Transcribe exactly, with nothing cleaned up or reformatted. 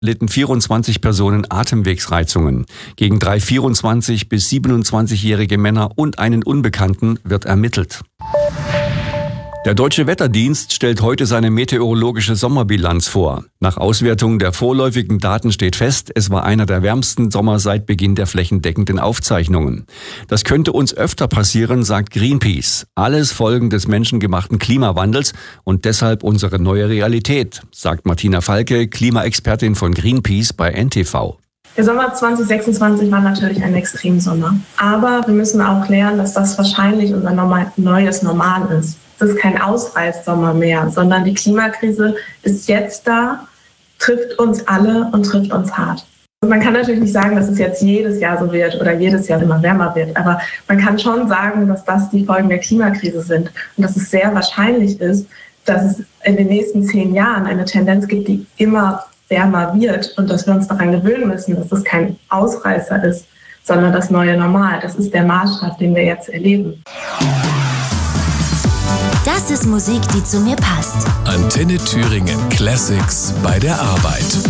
litten vierundzwanzig Personen Atemwegsreizungen. Gegen drei vierundzwanzig- bis siebenundzwanzigjährige Männer und einen Unbekannten wird ermittelt. Der Deutsche Wetterdienst stellt heute seine meteorologische Sommerbilanz vor. Nach Auswertung der vorläufigen Daten steht fest, es war einer der wärmsten Sommer seit Beginn der flächendeckenden Aufzeichnungen. Das könnte uns öfter passieren, sagt Greenpeace. Alles Folgen des menschengemachten Klimawandels und deshalb unsere neue Realität, sagt Martina Falke, Klimaexpertin von Greenpeace bei N T V. Der Sommer zwanzig sechsundzwanzig war natürlich ein Extremsommer. Aber wir müssen auch lernen, dass das wahrscheinlich unser normal, neues Normal ist. Es ist kein Ausreißsommer mehr, sondern die Klimakrise ist jetzt da, trifft uns alle und trifft uns hart. Und man kann natürlich nicht sagen, dass es jetzt jedes Jahr so wird oder jedes Jahr immer wärmer wird, aber man kann schon sagen, dass das die Folgen der Klimakrise sind und dass es sehr wahrscheinlich ist, dass es in den nächsten zehn Jahren eine Tendenz gibt, die immer wärmer wird und dass wir uns daran gewöhnen müssen, dass das kein Ausreißer ist, sondern das neue Normal. Das ist der Maßstab, den wir jetzt erleben. Das ist Musik, die zu mir passt. Antenne Thüringen Classics bei der Arbeit.